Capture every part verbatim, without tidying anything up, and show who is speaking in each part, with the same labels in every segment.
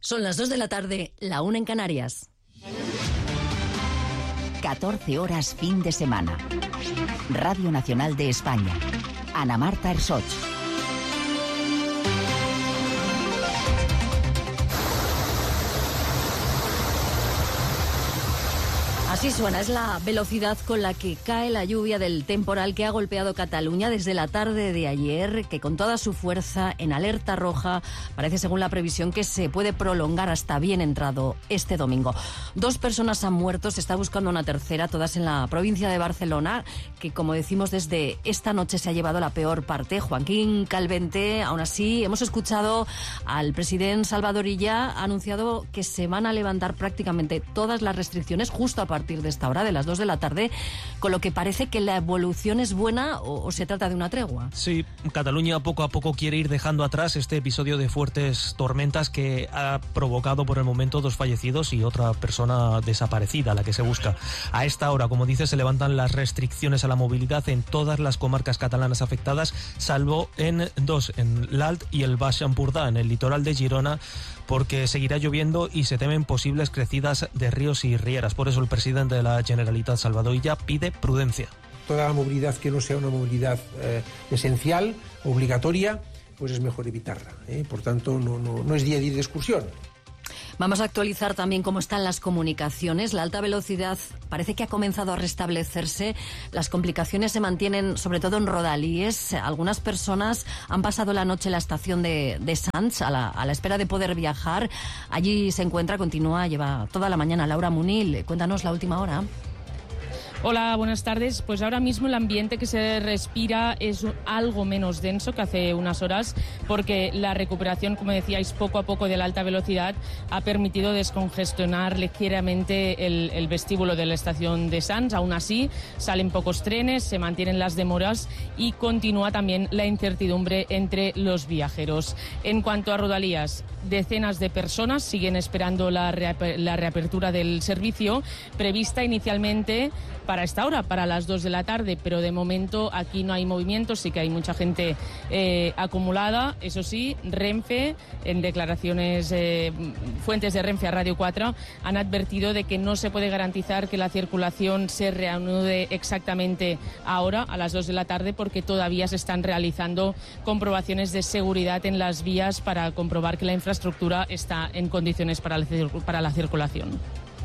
Speaker 1: Son las dos de la tarde, la una en Canarias.
Speaker 2: catorce horas fin de semana. Radio Nacional de España. Ana Marta Ersoch.
Speaker 1: Así suena, es la velocidad con la que cae la lluvia del temporal que ha golpeado Cataluña desde la tarde de ayer, que con toda su fuerza, en alerta roja, parece según la previsión que se puede prolongar hasta bien entrado este domingo. Dos personas han muerto, se está buscando una tercera, todas en la provincia de Barcelona, que como decimos desde esta noche se ha llevado la peor parte. Joaquín Calvente, aún así, hemos escuchado al presidente Salvador Illa, ha anunciado que se van a levantar prácticamente todas las restricciones justo a partir de esta hora, de las dos de la tarde, con lo que parece que la evolución es buena o, o se trata de una tregua.
Speaker 3: Sí, Cataluña poco a poco quiere ir dejando atrás este episodio de fuertes tormentas que ha provocado por el momento dos fallecidos y otra persona desaparecida, la que se busca. A esta hora, como dice, se levantan las restricciones a la movilidad en todas las comarcas catalanas afectadas, salvo en dos, en l'Alt y el Baix Empordà, en el litoral de Girona, porque seguirá lloviendo y se temen posibles crecidas de ríos y rieras. Por eso el presidente de la Generalitat, Salvador Illa, pide prudencia.
Speaker 4: Toda la movilidad que no sea una movilidad eh, esencial, obligatoria, pues es mejor evitarla, ¿eh? Por tanto, no, no, no es día a día de excursión.
Speaker 1: Vamos a actualizar también cómo están las comunicaciones. La alta velocidad parece que ha comenzado a restablecerse. Las complicaciones se mantienen sobre todo en Rodalíes. Algunas personas han pasado la noche en la estación de, de Sants a la, a la espera de poder viajar. Allí se encuentra, continúa, lleva toda la mañana Laura Munil. Cuéntanos la última hora.
Speaker 5: Hola, buenas tardes. Pues ahora mismo el ambiente que se respira es algo menos denso que hace unas horas, porque la recuperación, como decíais, poco a poco de la alta velocidad ha permitido descongestionar ligeramente el, el vestíbulo de la estación de Sants. Aún así, salen pocos trenes, se mantienen las demoras y continúa también la incertidumbre entre los viajeros. En cuanto a Rodalías, decenas de personas siguen esperando la, reap- la reapertura del servicio, prevista inicialmente para esta hora, para las dos de la tarde, pero de momento aquí no hay movimiento, sí que hay mucha gente eh, acumulada. Eso sí, Renfe, en declaraciones, eh, fuentes de Renfe a Radio cuatro, han advertido de que no se puede garantizar que la circulación se reanude exactamente ahora, a las dos de la tarde, porque todavía se están realizando comprobaciones de seguridad en las vías para comprobar que la infraestructura está en condiciones para la, para la circulación.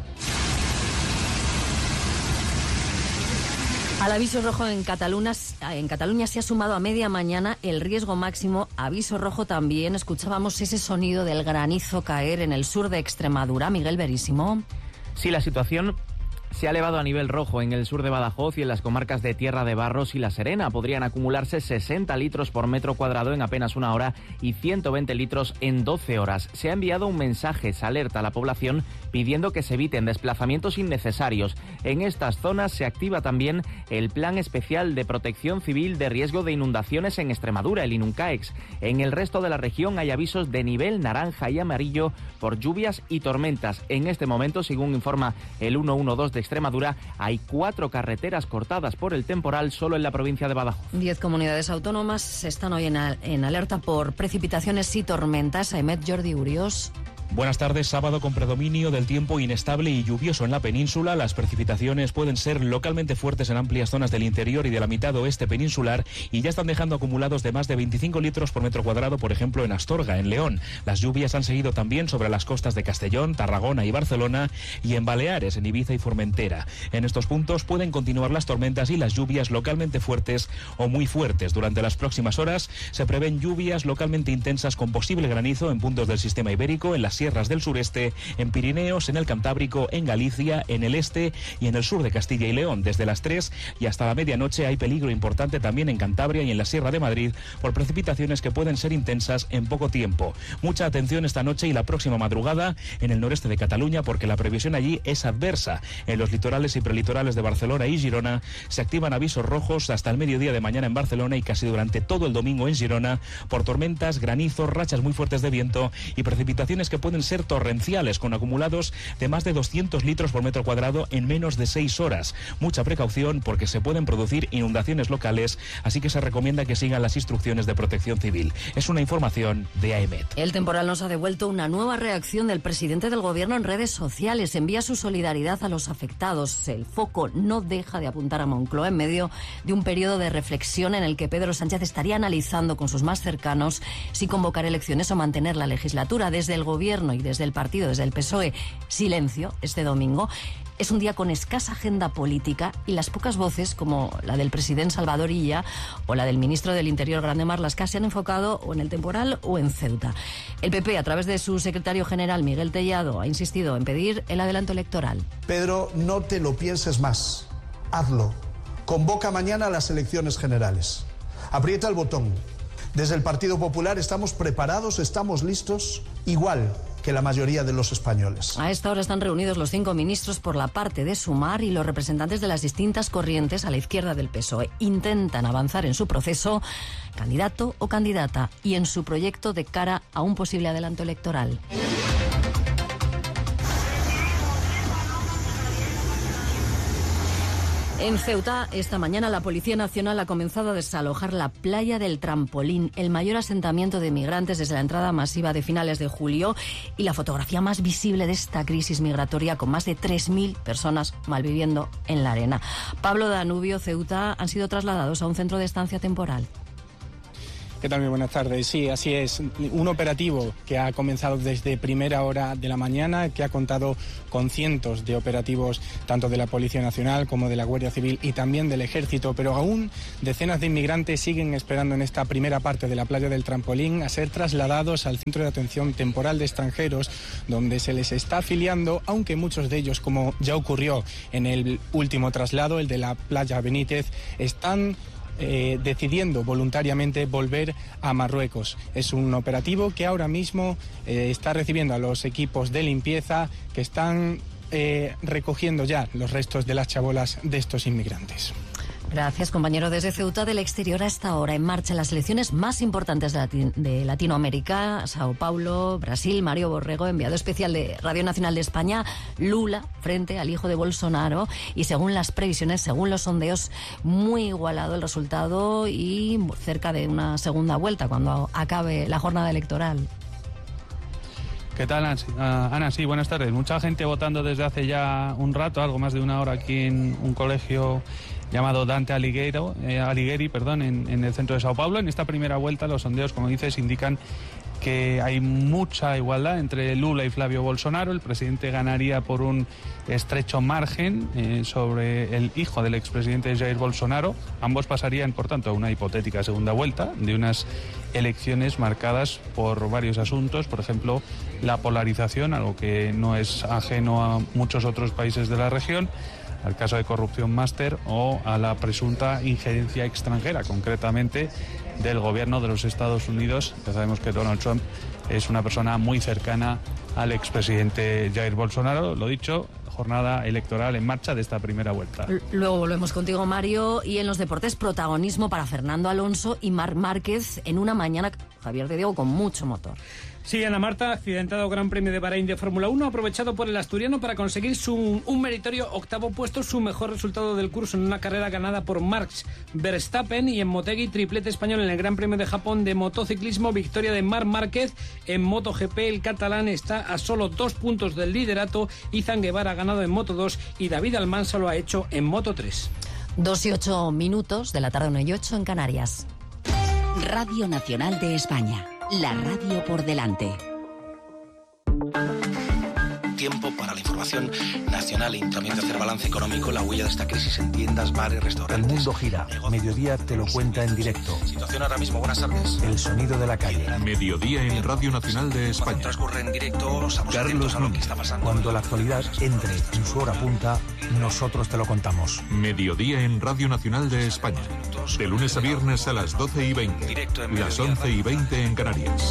Speaker 1: Al aviso rojo en Cataluña, en Cataluña se ha sumado a media mañana el riesgo máximo. Aviso rojo también. Escuchábamos ese sonido del granizo caer en el sur de Extremadura. Miguel Verísimo.
Speaker 6: Sí, la situación se ha elevado a nivel rojo en el sur de Badajoz y en las comarcas de Tierra de Barros y La Serena. Podrían acumularse sesenta litros por metro cuadrado en apenas una hora y ciento veinte litros en doce horas. Se ha enviado un mensaje, se alerta a la población pidiendo que se eviten desplazamientos innecesarios. En estas zonas se activa también el Plan Especial de Protección Civil de Riesgo de Inundaciones en Extremadura, el INUNCAEX. En el resto de la región hay avisos de nivel naranja y amarillo por lluvias y tormentas. En este momento, según informa el ciento doce de Extremadura, hay cuatro carreteras cortadas por el temporal solo en la provincia de Badajoz.
Speaker 1: Diez comunidades autónomas están hoy en, al- en alerta por precipitaciones y tormentas. Ahmed Jordi Urios.
Speaker 7: Buenas tardes. Sábado con predominio del tiempo inestable y lluvioso en la península. Las precipitaciones pueden ser localmente fuertes en amplias zonas del interior y de la mitad oeste peninsular y ya están dejando acumulados de más de veinticinco litros por metro cuadrado, por ejemplo, en Astorga, en León. Las lluvias han seguido también sobre las costas de Castellón, Tarragona y Barcelona y en Baleares, en Ibiza y Formentera. En estos puntos pueden continuar las tormentas y las lluvias localmente fuertes o muy fuertes. Durante las próximas horas se prevén lluvias localmente intensas con posible granizo en puntos del sistema ibérico, en las sierras del sureste, en Pirineos, en el Cantábrico, en Galicia, en el este y en el sur de Castilla y León. Desde las tres y hasta la medianoche hay peligro importante también en Cantabria y en la Sierra de Madrid por precipitaciones que pueden ser intensas en poco tiempo. Mucha atención esta noche y la próxima madrugada en el noreste de Cataluña, porque la previsión allí es adversa. En los litorales y prelitorales de Barcelona y Girona se activan avisos rojos hasta el mediodía de mañana en Barcelona y casi durante todo el domingo en Girona por tormentas, granizos, rachas muy fuertes de viento y precipitaciones que pueden pueden ser torrenciales, con acumulados de más de doscientos litros por metro cuadrado en menos de seis horas. Mucha precaución porque se pueden producir inundaciones locales, así que se recomienda que sigan las instrucciones de Protección Civil. Es una información de AEMET.
Speaker 1: El temporal nos ha devuelto una nueva reacción del presidente del gobierno en redes sociales. Envía su solidaridad a los afectados. El foco no deja de apuntar a Moncloa en medio de un periodo de reflexión en el que Pedro Sánchez estaría analizando con sus más cercanos si convocar elecciones o mantener la legislatura. Desde el gobierno y desde el partido, desde el P S O E, silencio este domingo. Es un día con escasa agenda política y las pocas voces, como la del presidente Salvador Illa o la del ministro del Interior, Grande Marlaska, se han enfocado o en el temporal o en Ceuta. El P P, a través de su secretario general, Miguel Tellado, ha insistido en pedir el adelanto electoral.
Speaker 8: Pedro, no te lo pienses más. Hazlo. Convoca mañana las elecciones generales. Aprieta el botón. Desde el Partido Popular estamos preparados, estamos listos, igual que la mayoría de los españoles.
Speaker 1: A esta hora están reunidos los cinco ministros por la parte de Sumar y los representantes de las distintas corrientes a la izquierda del P S O E. Intentan avanzar en su proceso, candidato o candidata, y en su proyecto de cara a un posible adelanto electoral. En Ceuta, esta mañana, la Policía Nacional ha comenzado a desalojar la playa del Trampolín, el mayor asentamiento de migrantes desde la entrada masiva de finales de julio y la fotografía más visible de esta crisis migratoria, con más de tres mil personas malviviendo en la arena. Pablo Danubio, Ceuta, han sido trasladados a un centro de estancia temporal.
Speaker 9: ¿Qué tal? Muy buenas tardes. Sí, así es. Un operativo que ha comenzado desde primera hora de la mañana, que ha contado con cientos de operativos tanto de la Policía Nacional como de la Guardia Civil y también del Ejército, pero aún decenas de inmigrantes siguen esperando en esta primera parte de la playa del Trampolín a ser trasladados al Centro de Atención Temporal de Extranjeros, donde se les está afiliando, aunque muchos de ellos, como ya ocurrió en el último traslado, el de la playa Benítez, están Eh, decidiendo voluntariamente volver a Marruecos. Es un operativo que ahora mismo eh, está recibiendo a los equipos de limpieza que están eh, recogiendo ya los restos de las chabolas de estos inmigrantes.
Speaker 1: Gracias, compañero. Desde Ceuta, del exterior, a esta hora en marcha las elecciones más importantes de, Lati- de Latinoamérica, Sao Paulo, Brasil. Mario Borrego, enviado especial de Radio Nacional de España. Lula frente al hijo de Bolsonaro, y según las previsiones, según los sondeos, muy igualado el resultado y cerca de una segunda vuelta cuando acabe la jornada electoral.
Speaker 10: ¿Qué tal, Ana? Uh, Ana, sí, buenas tardes. Mucha gente votando desde hace ya un rato, algo más de una hora, aquí en un colegio llamado Dante Alighieri, eh, Alighieri perdón, en, en el centro de Sao Paulo. En esta primera vuelta, los sondeos, como dices, indican que hay mucha igualdad entre Lula y Flavio Bolsonaro. El presidente ganaría por un estrecho margen eh, sobre el hijo del expresidente Jair Bolsonaro. Ambos pasarían, por tanto, a una hipotética segunda vuelta de unas elecciones marcadas por varios asuntos, por ejemplo, la polarización, algo que no es ajeno a muchos otros países de la región, al caso de corrupción máster o a la presunta injerencia extranjera, concretamente del gobierno de los Estados Unidos. Ya sabemos que Donald Trump es una persona muy cercana al expresidente Jair Bolsonaro. Lo dicho, jornada electoral en marcha de esta primera vuelta.
Speaker 1: Luego volvemos contigo, Mario, y en los deportes, protagonismo para Fernando Alonso y Marc Márquez en una mañana, Javier de Diego, con mucho motor.
Speaker 11: Sí, Ana Marta, accidentado Gran Premio de Bahrein de Fórmula uno, aprovechado por el asturiano para conseguir su, un meritorio octavo puesto, su mejor resultado del curso en una carrera ganada por Max Verstappen, y en Motegi, triplete español en el Gran Premio de Japón de motociclismo, victoria de Marc Márquez. En MotoGP, el catalán está a solo dos puntos del liderato, Izan Guevara ha ganado en Moto dos y David Almansa lo ha hecho en Moto tres.
Speaker 1: Dos y ocho minutos de la tarde, una y ocho en Canarias.
Speaker 2: Radio Nacional de España. La radio por delante.
Speaker 12: Tiempo para la información nacional y también de hacer balance económico, la huella de esta crisis en tiendas, bares, restaurantes.
Speaker 13: El mundo gira. Negocios. Mediodía te lo cuenta en directo.
Speaker 12: Situación ahora mismo, buenas tardes.
Speaker 13: El sonido de la calle.
Speaker 14: Mediodía en Radio Nacional de España.
Speaker 12: Cuando transcurre en directo, estamos atentos a lo que está pasando.
Speaker 13: Cuando la actualidad entre en su hora punta, nosotros te lo contamos.
Speaker 14: Mediodía en Radio Nacional de España. De lunes a viernes a las doce y veinte. Las once y veinte en Canarias.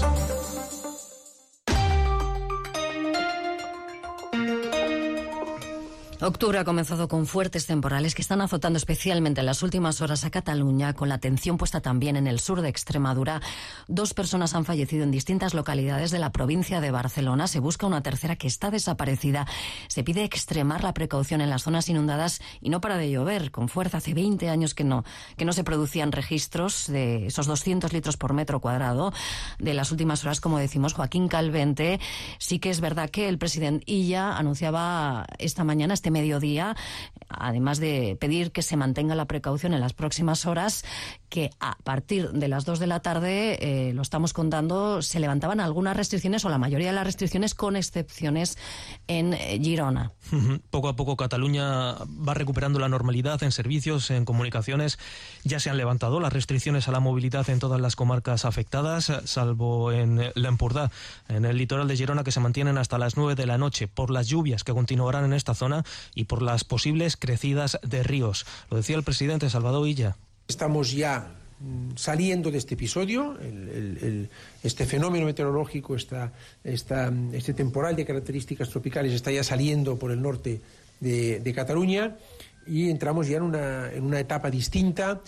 Speaker 1: Octubre ha comenzado con fuertes temporales que están azotando especialmente en las últimas horas a Cataluña, con la atención puesta también en el sur de Extremadura. Dos personas han fallecido en distintas localidades de la provincia de Barcelona. Se busca una tercera que está desaparecida. Se pide extremar la precaución en las zonas inundadas y no para de llover con fuerza. Hace veinte años que no, que no se producían registros de esos doscientos litros por metro cuadrado de las últimas horas, como decimos. Joaquín Calvente, sí que es verdad que el presidente Illa anunciaba esta mañana, este mediodía, además de pedir que se mantenga la precaución en las próximas horas, que a partir de las dos de la tarde, eh, lo estamos contando, se levantaban algunas restricciones o la mayoría de las restricciones, con excepciones en eh, Girona.
Speaker 3: Poco a poco Cataluña va recuperando la normalidad en servicios, en comunicaciones. Ya se han levantado las restricciones a la movilidad en todas las comarcas afectadas, salvo en l'Empordà, en el litoral de Girona, que se mantienen hasta las nueve de la noche por las lluvias que continuarán en esta zona y por las posibles crecidas de ríos. Lo decía el presidente Salvador Illa.
Speaker 4: Estamos ya saliendo de este episodio, el, el, el, este fenómeno meteorológico, esta, esta, este temporal de características tropicales está ya saliendo por el norte de, de Cataluña, y entramos ya en una, en una etapa distinta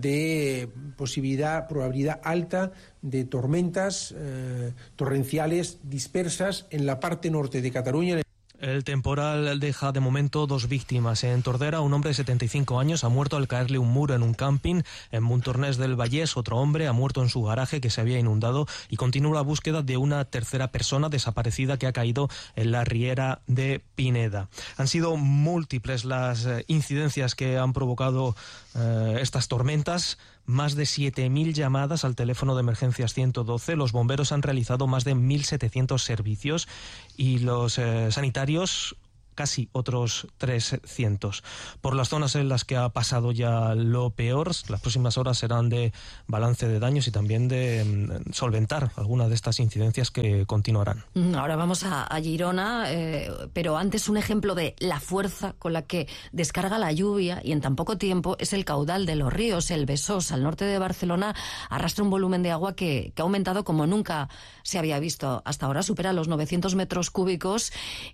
Speaker 4: de posibilidad, probabilidad alta de tormentas eh, torrenciales dispersas en la parte norte de Cataluña.
Speaker 3: El temporal deja de momento dos víctimas. En Tordera, un hombre de setenta y cinco años ha muerto al caerle un muro en un camping. En Montornès del Vallès, otro hombre ha muerto en su garaje, que se había inundado, y continúa la búsqueda de una tercera persona desaparecida que ha caído en la riera de Pineda. Han sido múltiples las incidencias que han provocado eh, estas tormentas. Más de siete mil llamadas al teléfono de emergencias ciento doce. Los bomberos han realizado más de mil setecientos servicios y los eh, sanitarios casi otros trescientos. Por las zonas en las que ha pasado ya lo peor, las próximas horas serán de balance de daños y también de mm, solventar algunas de estas incidencias que continuarán.
Speaker 1: Ahora vamos a, a Girona, eh, pero antes un ejemplo de la fuerza con la que descarga la lluvia y en tan poco tiempo es el caudal de los ríos. El Besós, al norte de Barcelona, arrastra un volumen de agua que, que ha aumentado como nunca se había visto hasta ahora. Supera los novecientos metros cúbicos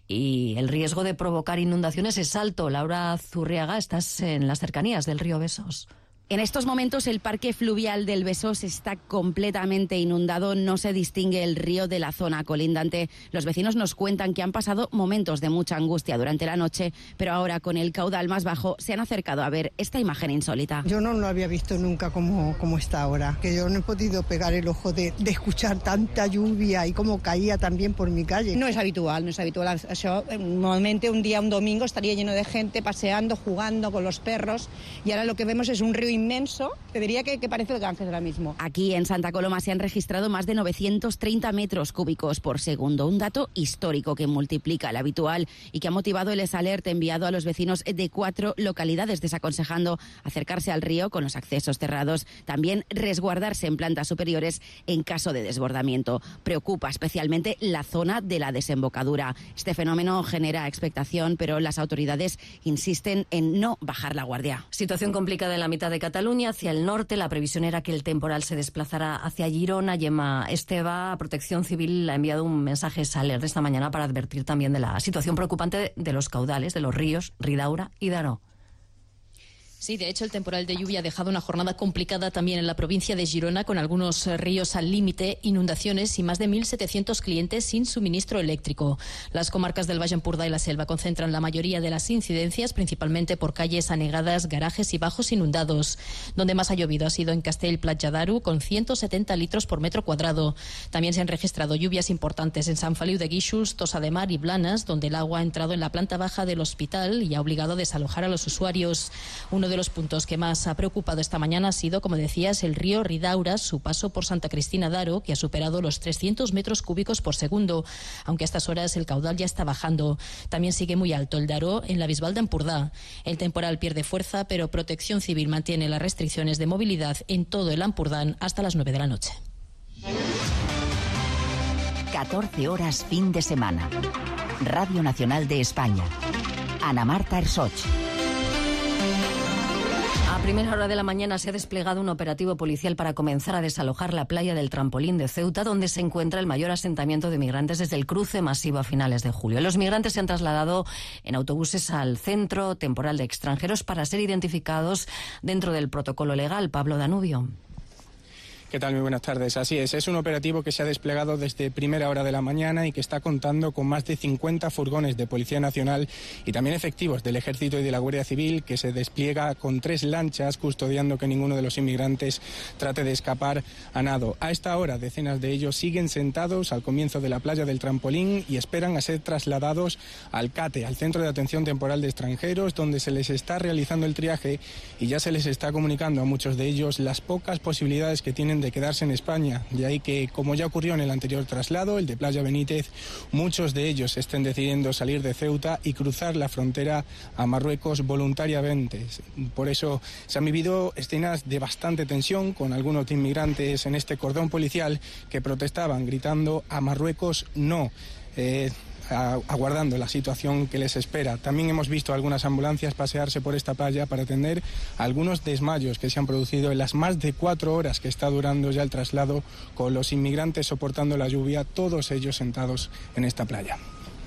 Speaker 1: y el riesgo de provocar inundaciones es alto. Laura Zurriaga, estás en las cercanías del río Besós.
Speaker 15: En estos momentos el parque fluvial del Besós está completamente inundado, no se distingue el río de la zona colindante. Los vecinos nos cuentan que han pasado momentos de mucha angustia durante la noche, pero ahora con el caudal más bajo se han acercado a ver esta imagen insólita.
Speaker 16: Yo no lo había visto nunca como, como está ahora, que yo no he podido pegar el ojo de, de escuchar tanta lluvia y cómo caía también por mi calle.
Speaker 17: No es habitual, no es habitual. Això, normalmente un día, un domingo, estaría lleno de gente paseando, jugando con los perros, y ahora lo que vemos es un río inmenso, te diría que, que parece el Ganges ahora mismo.
Speaker 15: Aquí en Santa Coloma se han registrado más de novecientos treinta metros cúbicos por segundo, un dato histórico que multiplica el habitual y que ha motivado el alert enviado a los vecinos de cuatro localidades, desaconsejando acercarse al río con los accesos cerrados, también resguardarse en plantas superiores en caso de desbordamiento. Preocupa especialmente la zona de la desembocadura. Este fenómeno genera expectación, pero las autoridades insisten en no bajar la guardia.
Speaker 1: Situación complicada en la mitad de Cataluña. Hacia el norte, la previsión era que el temporal se desplazara hacia Girona. Gemma Esteva, Protección Civil, ha enviado un mensaje Saler de esta mañana para advertir también de la situación preocupante de los caudales de los ríos Ridaura y Daró.
Speaker 18: Sí, de hecho el temporal de lluvia ha dejado una jornada complicada también en la provincia de Girona, con algunos ríos al límite, inundaciones y más de mil setecientos clientes sin suministro eléctrico. Las comarcas del Baix Empordà y la Selva concentran la mayoría de las incidencias, principalmente por calles anegadas, garajes y bajos inundados. Donde más ha llovido ha sido en Castell-Platja d'Aro, con ciento setenta litros por metro cuadrado. También se han registrado lluvias importantes en Sant Feliu de Guíxols, Tossa de Mar y Blanes, donde el agua ha entrado en la planta baja del hospital y ha obligado a desalojar a los usuarios. Uno de los puntos que más ha preocupado esta mañana ha sido, como decías, el río Ridaura, su paso por Santa Cristina d'Aro, que ha superado los trescientos metros cúbicos por segundo, aunque a estas horas el caudal ya está bajando. También sigue muy alto el Daró en la Bisbal d'Empordà. El temporal pierde fuerza, pero Protección Civil mantiene las restricciones de movilidad en todo el Empordà hasta las nueve de la noche.
Speaker 2: catorce horas fin de semana. Radio Nacional de España. Ana Marta Ersoch.
Speaker 1: A primera hora de la mañana se ha desplegado un operativo policial para comenzar a desalojar la playa del Trampolín de Ceuta, donde se encuentra el mayor asentamiento de migrantes desde el cruce masivo a finales de julio. Los migrantes se han trasladado en autobuses al Centro Temporal de Extranjeros para ser identificados dentro del protocolo legal. Pablo Danubio.
Speaker 9: ¿Qué tal? Muy buenas tardes. Así es, es un operativo que se ha desplegado desde primera hora de la mañana y que está contando con más de cincuenta furgones de Policía Nacional y también efectivos del Ejército y de la Guardia Civil, que se despliega con tres lanchas custodiando que ninguno de los inmigrantes trate de escapar a nado. A esta hora, decenas de ellos siguen sentados al comienzo de la playa del Trampolín y esperan a ser trasladados al CATE, al Centro de Atención Temporal de Extranjeros, donde se les está realizando el triaje y ya se les está comunicando a muchos de ellos las pocas posibilidades que tienen de quedarse en España. De ahí que, como ya ocurrió en el anterior traslado, el de Playa Benítez, muchos de ellos estén decidiendo salir de Ceuta y cruzar la frontera a Marruecos voluntariamente. Por eso se han vivido escenas de bastante tensión con algunos inmigrantes en este cordón policial que protestaban gritando "a Marruecos no". Eh, aguardando la situación que les espera. También hemos visto algunas ambulancias pasearse por esta playa para atender a algunos desmayos que se han producido en las más de cuatro horas que está durando ya el traslado, con los inmigrantes soportando la lluvia, todos ellos sentados en esta playa.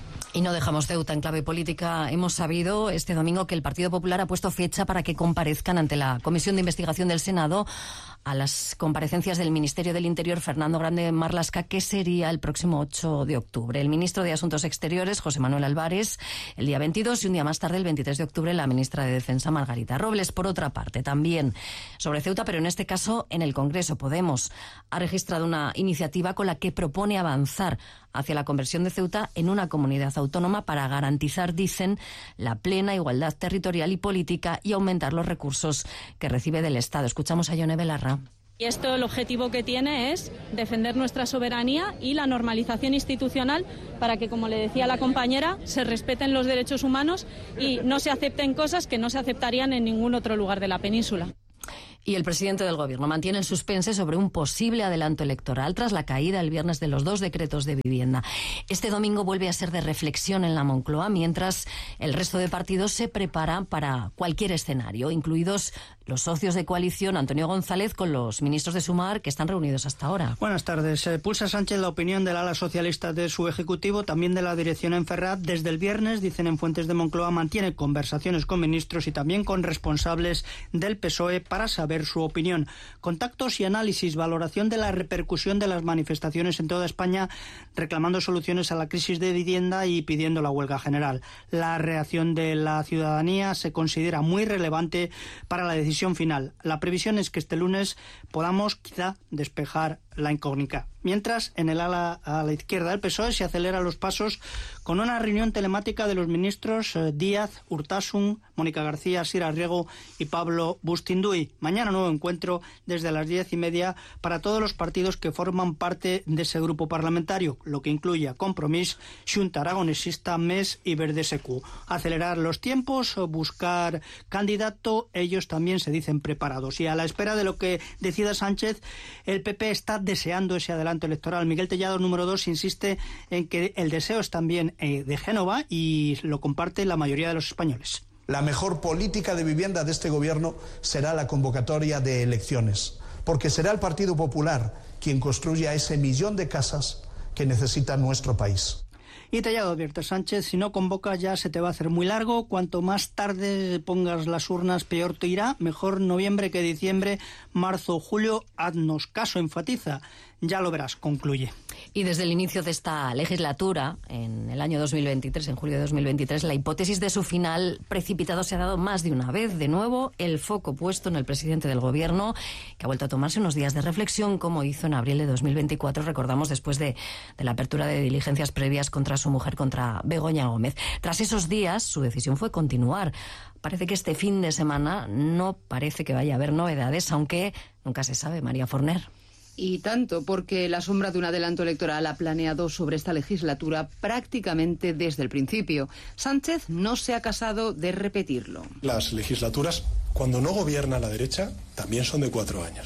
Speaker 1: Y no dejamos Ceuta en clave política. Hemos sabido este domingo que el Partido Popular ha puesto fecha para que comparezcan ante la Comisión de Investigación del Senado a las comparecencias del Ministerio del Interior, Fernando Grande Marlaska, que sería el próximo ocho de octubre. El ministro de Asuntos Exteriores, José Manuel Álvarez, el día veintidós, y un día más tarde, el veintitrés de octubre, la ministra de Defensa, Margarita Robles. Por otra parte, también sobre Ceuta, pero en este caso en el Congreso, Podemos ha registrado una iniciativa con la que propone avanzar hacia la conversión de Ceuta en una comunidad autónoma para garantizar, dicen, la plena igualdad territorial y política y aumentar los recursos que recibe del Estado. Escuchamos a Yone Belarra.
Speaker 19: Y esto el objetivo que tiene es defender nuestra soberanía y la normalización institucional para que, como le decía la compañera, se respeten los derechos humanos y no se acepten cosas que no se aceptarían en ningún otro lugar de la península.
Speaker 1: Y el presidente del Gobierno mantiene el suspense sobre un posible adelanto electoral tras la caída el viernes de los dos decretos de vivienda. Este domingo vuelve a ser de reflexión en la Moncloa, mientras el resto de partidos se preparan para cualquier escenario, incluidos los socios de coalición, Antonio González, con los ministros de Sumar, que están reunidos hasta ahora.
Speaker 20: Buenas tardes. Eh, pulsa Sánchez la opinión del ala socialista de su ejecutivo, también de la dirección en Ferraz. Desde el viernes, dicen en fuentes de Moncloa, mantiene conversaciones con ministros y también con responsables del P S O E para saber su opinión. Contactos y análisis, valoración de la repercusión de las manifestaciones en toda España, reclamando soluciones a la crisis de vivienda y pidiendo la huelga general. La reacción de la ciudadanía se considera muy relevante para la decisión final. La previsión es que este lunes podamos quizá despejar la incógnita. Mientras, en el ala a la izquierda del P S O E se aceleran los pasos con una reunión telemática de los ministros eh, Díaz, Urtasun, Mónica García, Sira Riego y Pablo Bustinduy. Mañana nuevo encuentro desde las diez y media para todos los partidos que forman parte de ese grupo parlamentario, lo que incluye a Compromís, Xunta Aragonesista, M E S y Verde Secu. Acelerar los tiempos, buscar candidato, ellos también se dicen preparados. Y a la espera de lo que decida Sánchez, el P P está deseando ese adelanto electoral. Miguel Tellado, número dos, insiste en que el deseo es también eh, de Génova y lo comparte la mayoría de los españoles.
Speaker 8: La mejor política de vivienda de este gobierno será la convocatoria de elecciones, porque será el Partido Popular quien construya ese millón de casas que necesita nuestro país.
Speaker 20: Y Tellado advierte: Sánchez, si no convocas ya se te va a hacer muy largo, cuanto más tarde pongas las urnas peor te irá, mejor noviembre que diciembre, marzo o julio, haznos caso, enfatiza. Ya lo verás, concluye.
Speaker 1: Y desde el inicio de esta legislatura, en el año dos mil veintitrés, en julio de dos mil veintitrés, la hipótesis de su final precipitado se ha dado más de una vez. De nuevo, el foco puesto en el presidente del Gobierno, que ha vuelto a tomarse unos días de reflexión, como hizo en abril de dos mil veinticuatro, recordamos, después de, de la apertura de diligencias previas contra su mujer, contra Begoña Gómez. Tras esos días, su decisión fue continuar. Parece que este fin de semana no parece que vaya a haber novedades, aunque nunca se sabe. María Forner.
Speaker 21: Y tanto, porque la sombra de un adelanto electoral ha planeado sobre esta legislatura prácticamente desde el principio. Sánchez no se ha casado de repetirlo.
Speaker 22: Las legislaturas, cuando no gobierna la derecha, también son de cuatro años.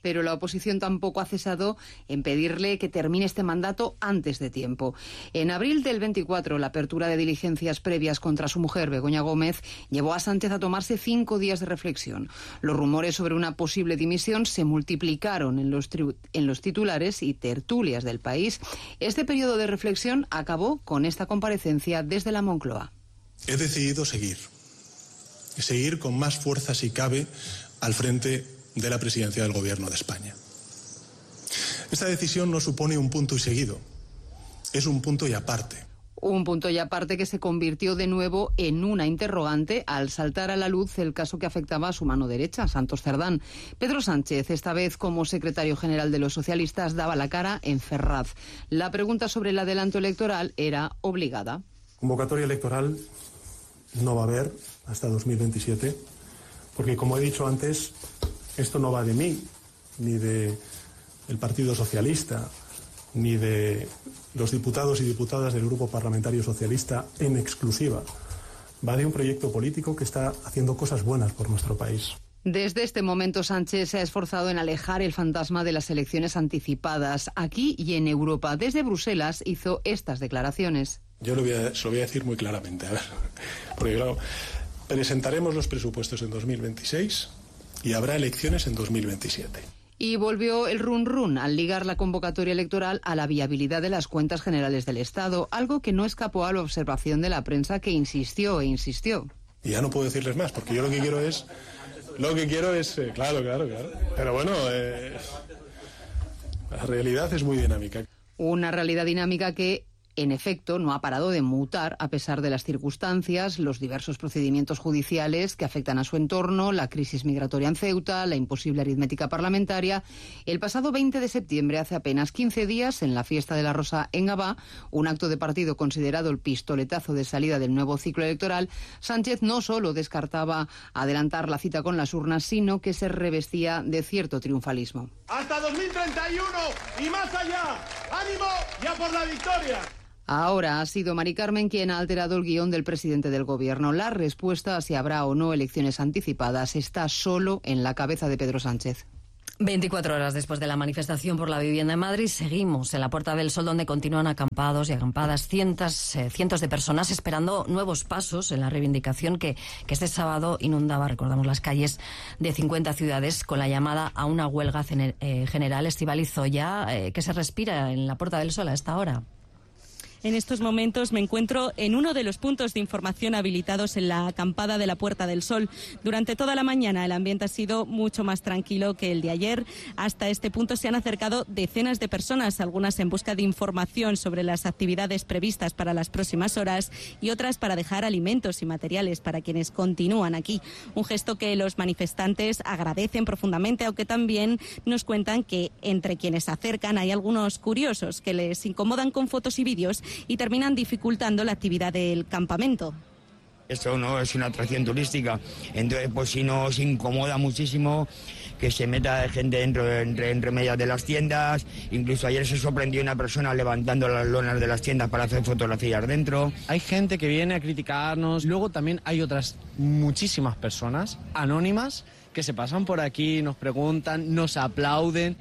Speaker 21: pero la oposición tampoco ha cesado en pedirle que termine este mandato antes de tiempo. En abril del veinticuatro, la apertura de diligencias previas contra su mujer, Begoña Gómez, llevó a Sánchez a tomarse cinco días de reflexión. Los rumores sobre una posible dimisión se multiplicaron en los, en los titulares y tertulias del país. Este periodo de reflexión acabó con esta comparecencia desde la Moncloa.
Speaker 5: He decidido seguir, seguir con más fuerza si cabe al frente de la presidencia del Gobierno de España. Esta decisión no supone un punto y seguido, es un punto y aparte.
Speaker 21: Un punto y aparte que se convirtió de nuevo en una interrogante al saltar a la luz el caso que afectaba a su mano derecha, Santos Cerdán. Pedro Sánchez, esta vez como secretario general de los socialistas, daba la cara en Ferraz. La pregunta sobre el adelanto electoral era obligada.
Speaker 5: Convocatoria electoral no va a haber hasta dos mil veintisiete, porque como he dicho antes, esto no va de mí, ni de el Partido Socialista, ni de los diputados y diputadas del Grupo Parlamentario Socialista en exclusiva. Va de un proyecto político que está haciendo cosas buenas por nuestro país.
Speaker 21: Desde este momento, Sánchez se ha esforzado en alejar el fantasma de las elecciones anticipadas. Aquí y en Europa, desde Bruselas, hizo estas declaraciones.
Speaker 5: Yo lo voy a, se lo voy a decir muy claramente, a ver, porque claro, presentaremos los presupuestos en dos mil veintiséis y habrá elecciones en dos mil veintisiete.
Speaker 21: Y volvió el run run al ligar la convocatoria electoral a la viabilidad de las cuentas generales del Estado, algo que no escapó a la observación de la prensa, que insistió e insistió.
Speaker 5: Y ya no puedo decirles más, porque yo lo que quiero es, lo que quiero es, eh, claro, claro, claro. Pero bueno, eh, la realidad es muy dinámica.
Speaker 21: Una realidad dinámica que, en efecto, no ha parado de mutar a pesar de las circunstancias, los diversos procedimientos judiciales que afectan a su entorno, la crisis migratoria en Ceuta, la imposible aritmética parlamentaria. El pasado veinte de septiembre, hace apenas quince días, en la Fiesta de la Rosa en Gabá, un acto de partido considerado el pistoletazo de salida del nuevo ciclo electoral, Sánchez no solo descartaba adelantar la cita con las urnas, sino que se revestía de cierto triunfalismo.
Speaker 22: ¡Hasta dos mil treinta y uno y más allá! ¡Ánimo ya por la victoria!
Speaker 21: Ahora ha sido Mari Carmen quien ha alterado el guión del presidente del Gobierno. La respuesta a si habrá o no elecciones anticipadas está solo en la cabeza de Pedro Sánchez.
Speaker 1: veinticuatro horas después de la manifestación por la vivienda en Madrid, seguimos en la Puerta del Sol, donde continúan acampados y acampadas cientos, eh, cientos de personas esperando nuevos pasos en la reivindicación que, que este sábado inundaba, recordamos, las calles de cincuenta ciudades con la llamada a una huelga gener, eh, general. Estíbaliz Zoya, eh, ¿qué se respira en la Puerta del Sol a esta hora?
Speaker 23: En estos momentos me encuentro en uno de los puntos de información habilitados en la acampada de la Puerta del Sol. Durante toda la mañana el ambiente ha sido mucho más tranquilo que el de ayer. Hasta este punto se han acercado decenas de personas, algunas en busca de información sobre las actividades previstas para las próximas horas y otras para dejar alimentos y materiales para quienes continúan aquí. Un gesto que los manifestantes agradecen profundamente, aunque también nos cuentan que entre quienes se acercan hay algunos curiosos que les incomodan con fotos y vídeos y terminan dificultando la actividad del campamento.
Speaker 24: Esto no es una atracción turística, entonces pues si nos incomoda muchísimo que se meta gente dentro entre, entre medias de las tiendas. Incluso ayer se sorprendió una persona levantando las lonas de las tiendas para hacer fotografías dentro.
Speaker 25: Hay gente que viene a criticarnos, luego también hay otras muchísimas personas anónimas que se pasan por aquí, nos preguntan, nos aplauden.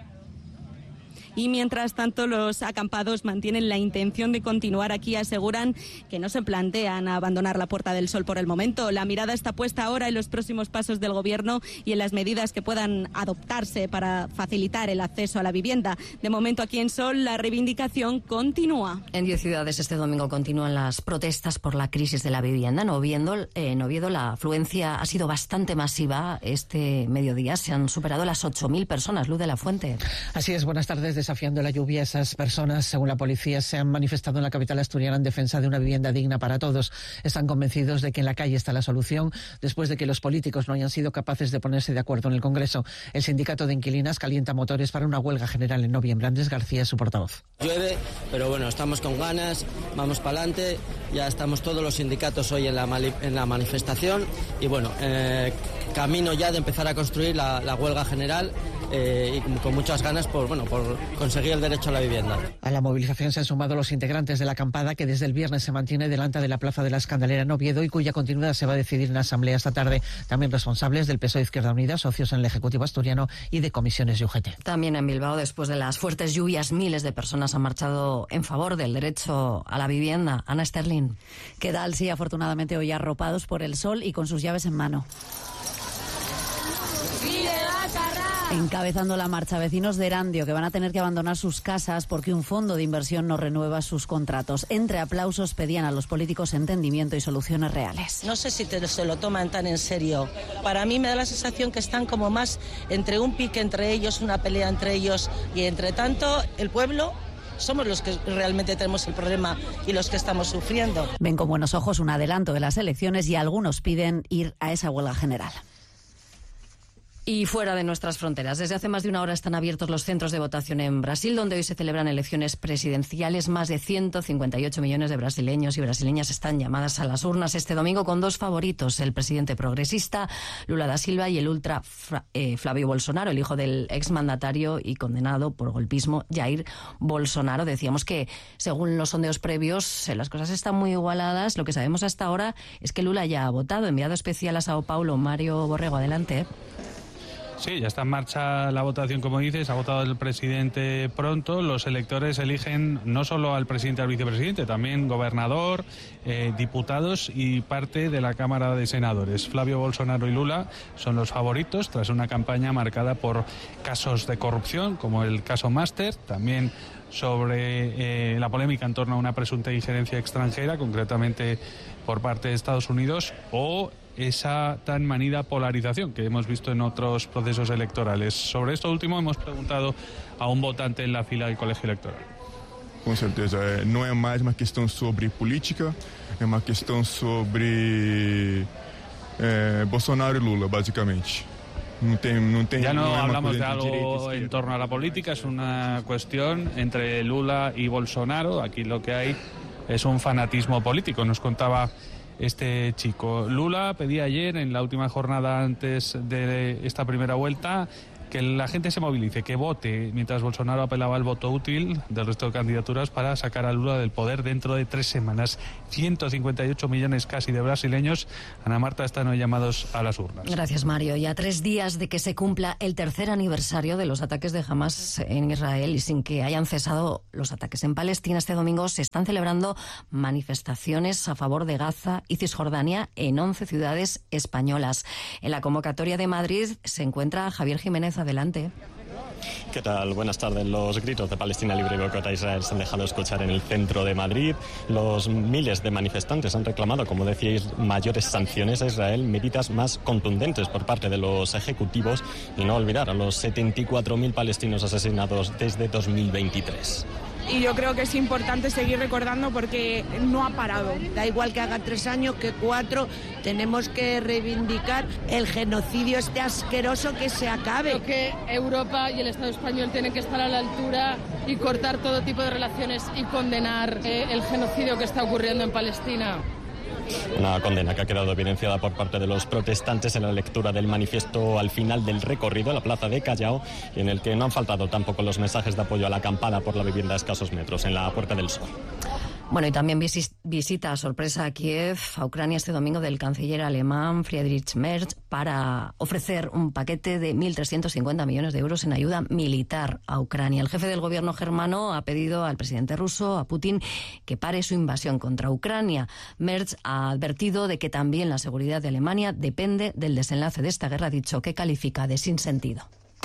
Speaker 23: Y mientras tanto, los acampados mantienen la intención de continuar aquí. Aseguran que no se plantean abandonar la Puerta del Sol por el momento. La mirada está puesta ahora en los próximos pasos del Gobierno y en las medidas que puedan adoptarse para facilitar el acceso a la vivienda. De momento, aquí en Sol, la reivindicación continúa.
Speaker 1: En diez ciudades este domingo continúan las protestas por la crisis de la vivienda. En Oviedo, eh, en Oviedo la afluencia ha sido bastante masiva. Este mediodía se han superado las ocho mil personas. Luz de la Fuente.
Speaker 26: Así es, buenas tardes. Desafiando la lluvia, esas personas, según la policía, se han manifestado en la capital asturiana en defensa de una vivienda digna para todos. Están convencidos de que en la calle está la solución, después de que los políticos no hayan sido capaces de ponerse de acuerdo en el Congreso. El sindicato de inquilinas calienta motores para una huelga general en noviembre. Andrés García es su portavoz.
Speaker 27: Llueve, pero bueno, estamos con ganas, vamos para adelante, ya estamos todos los sindicatos hoy en la, en la manifestación y bueno, eh, camino ya de empezar a construir la, la huelga general eh, y con muchas ganas por, bueno, por conseguir el derecho a la vivienda.
Speaker 26: A la movilización se han sumado los integrantes de la acampada que desde el viernes se mantiene delante de la Plaza de la Escandalera en Oviedo y cuya continuidad se va a decidir en asamblea esta tarde. También responsables del P S O E Izquierda Unida, socios en el Ejecutivo asturiano y de comisiones y U G T.
Speaker 1: También en Bilbao, después de las fuertes lluvias, miles de personas han marchado en favor del derecho a la vivienda. Ana Sterling.
Speaker 6: ¿Qué tal? Sí, afortunadamente hoy arropados por el sol y con sus llaves en mano. Encabezando la marcha, vecinos de Erandio que van a tener que abandonar sus casas porque un fondo de inversión no renueva sus contratos. Entre aplausos pedían a los políticos entendimiento y soluciones reales.
Speaker 7: No sé si te, se lo toman tan en serio. Para mí me da la sensación que están como más entre un pique entre ellos, una pelea entre ellos y entre tanto el pueblo somos los que realmente tenemos el problema y los que estamos sufriendo.
Speaker 6: Ven con buenos ojos un adelanto de las elecciones y algunos piden ir a esa huelga general.
Speaker 1: Y fuera de nuestras fronteras, desde hace más de una hora están abiertos los centros de votación en Brasil, donde hoy se celebran elecciones presidenciales. Más de ciento cincuenta y ocho millones de brasileños y brasileñas están llamadas a las urnas este domingo con dos favoritos, el presidente progresista Lula da Silva y el ultra eh, Flavio Bolsonaro, el hijo del exmandatario y condenado por golpismo Jair Bolsonaro. Decíamos que, según los sondeos previos, las cosas están muy igualadas. Lo que sabemos hasta ahora es que Lula ya ha votado. Enviado especial a Sao Paulo, Mario Borrego, adelante.
Speaker 10: Sí, ya está en marcha la votación, como dices, ha votado el presidente pronto. Los electores eligen no solo al presidente y al vicepresidente, también gobernador, eh, diputados y parte de la Cámara de Senadores. Flavio Bolsonaro y Lula son los favoritos tras una campaña marcada por casos de corrupción, como el caso Master, también sobre eh, la polémica en torno a una presunta injerencia extranjera, concretamente por parte de Estados Unidos, o esa tan manida polarización que hemos visto en otros procesos electorales. Sobre esto último hemos preguntado a un votante en la fila del colegio electoral.
Speaker 11: Com certeza, não é mais uma questão sobre política, é uma questão sobre eh, Bolsonaro e Lula, basicamente. No tem, no tem,
Speaker 10: ya no,
Speaker 11: no
Speaker 10: hablamos de algo en torno a la política, es una cuestión entre Lula y Bolsonaro. Aquí lo que hay es un fanatismo político, nos contaba este chico. Lula pedía ayer, en la última jornada antes de esta primera vuelta, que la gente se movilice, que vote, mientras Bolsonaro apelaba al voto útil del resto de candidaturas para sacar a Lula del poder dentro de tres semanas. ciento cincuenta y ocho millones casi de brasileños, Ana Marta, están hoy llamados a las urnas.
Speaker 1: Gracias, Mario. Y a tres días de que se cumpla el tercer aniversario de los ataques de Hamas en Israel y sin que hayan cesado los ataques en Palestina, este domingo se están celebrando manifestaciones a favor de Gaza y Cisjordania en once ciudades españolas. En la convocatoria de Madrid se encuentra Javier Jiménez. Adelante.
Speaker 12: ¿Qué tal? Buenas tardes. Los gritos de Palestina libre y boicot a Israel se han dejado escuchar en el centro de Madrid. Los miles de manifestantes han reclamado, como decíais, mayores sanciones a Israel, medidas más contundentes por parte de los ejecutivos y no olvidar a los setenta y cuatro mil palestinos asesinados desde dos mil veintitrés.
Speaker 13: Y yo creo que es importante seguir recordando porque no ha parado.
Speaker 14: Da igual que haga tres años que cuatro, tenemos que reivindicar el genocidio este asqueroso, que se acabe.
Speaker 28: Creo que Europa y el Estado español tienen que estar a la altura y cortar todo tipo de relaciones y condenar eh, el genocidio que está ocurriendo en Palestina.
Speaker 12: Una condena que ha quedado evidenciada por parte de los protestantes en la lectura del manifiesto al final del recorrido a la plaza de Callao, y en el que no han faltado tampoco los mensajes de apoyo a la acampada por la vivienda a escasos metros en la Puerta del Sol.
Speaker 1: Bueno, y también visita a sorpresa a Kiev, a Ucrania, este domingo del canciller alemán Friedrich Merz para ofrecer un paquete de mil trescientos cincuenta millones de euros en ayuda militar a Ucrania. El jefe del gobierno germano ha pedido al presidente ruso, a Putin, que pare su invasión contra Ucrania. Merz ha advertido de que también la seguridad de Alemania depende del desenlace de esta guerra, dicho que califica de sinsentido.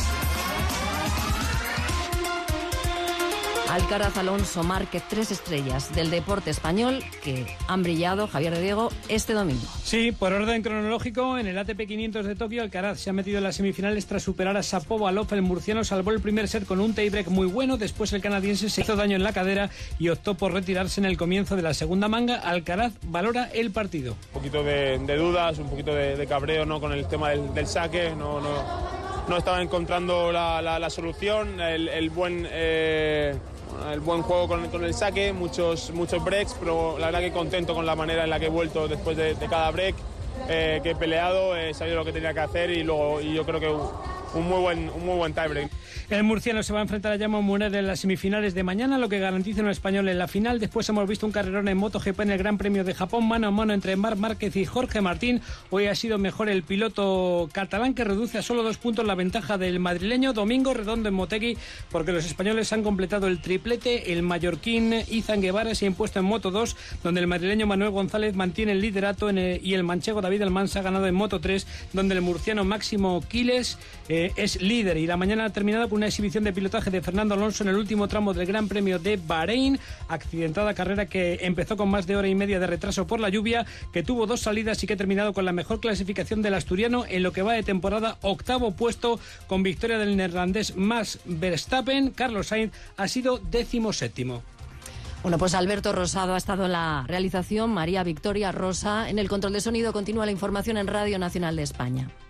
Speaker 1: Alcaraz, Alonso, Márquez, tres estrellas del deporte español que han brillado, Javier de Diego, este domingo.
Speaker 29: Sí, por orden cronológico, en el A T P quinientos de Tokio, Alcaraz se ha metido en las semifinales tras superar a Shapovalov. El murciano salvó el primer set con un tiebreak muy bueno. Después el canadiense se hizo daño en la cadera y optó por retirarse en el comienzo de la segunda manga. Alcaraz valora el partido.
Speaker 30: Un poquito de, de dudas, un poquito de, de cabreo, ¿no?, con el tema del, del saque. No, no, no estaba encontrando la, la, la solución, el, el buen... Eh... el buen juego con, con el saque, muchos, muchos breaks, pero la verdad que contento con la manera en la que he vuelto después de, de cada break, eh, que he peleado, he sabido lo que tenía que hacer y luego y yo creo que un muy buen, un muy buen tiebreak.
Speaker 29: El murciano se va a enfrentar a Jaume Muner en las semifinales de mañana, lo que garantiza un español en la final. Después hemos visto un carrerón en MotoGP en el Gran Premio de Japón, mano a mano entre Marc Márquez y Jorge Martín. Hoy ha sido mejor el piloto catalán, que reduce a solo dos puntos la ventaja del madrileño. Domingo redondo en Motegi, porque los españoles han completado el triplete. El mallorquín Izan Guevara se ha impuesto en Moto dos, donde el madrileño Manuel González mantiene el liderato, en el, y el manchego David Almansa ha ganado en Moto tres, donde el murciano Máximo Quiles eh, es líder. Y la mañana ha terminado con una exhibición de pilotaje de Fernando Alonso en el último tramo del Gran Premio de Bahrein, accidentada carrera que empezó con más de hora y media de retraso por la lluvia, que tuvo dos salidas y que ha terminado con la mejor clasificación del asturiano en lo que va de temporada, octavo puesto, con victoria del neerlandés Max Verstappen. Carlos Sainz ha sido décimo séptimo.
Speaker 1: Bueno, pues Alberto Rosado ha estado en la realización, María Victoria Rosa en el control de sonido. Continúa la información en Radio Nacional de España.